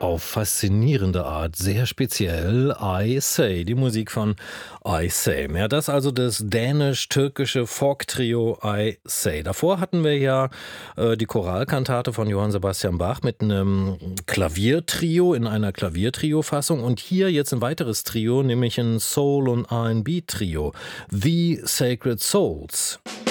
Auf faszinierende Art, sehr speziell, I Say, die Musik von I Say. Ja, das also das dänisch-türkische Folk-Trio I Say. Davor hatten wir ja die Choralkantate von Johann Sebastian Bach mit einem Klaviertrio in einer Klaviertrio-Fassung und hier jetzt ein weiteres Trio, nämlich ein Soul- und R&B-Trio, The Sacred Souls.